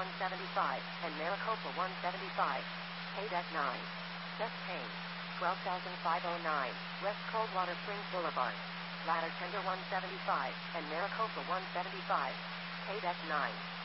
175, and Maricopa 175. KDEC 9. Best Payne. 12,509, West Coldwater Springs Boulevard. Ladder Tender 175, and Maricopa 175. KDEC 9.